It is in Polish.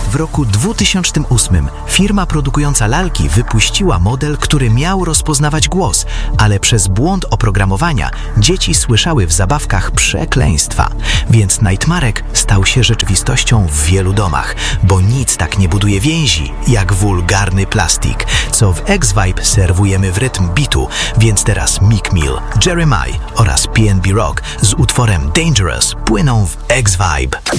w roku 2008 firma produkująca lalki wypuściła model, który miał rozpoznawać głos, ale przez błąd oprogramowania dzieci słyszały w zabawkach przekleństwa. Więc Nightmarek stał się rzeczywistością w wielu domach, bo nic tak nie buduje więzi jak wulgarny plastik, co w X-Vibe serwujemy w rytm bitu, więc teraz Meek Mill, Jeremiah oraz PNB Rock z utworem Dangerous płyną w X-Vibe.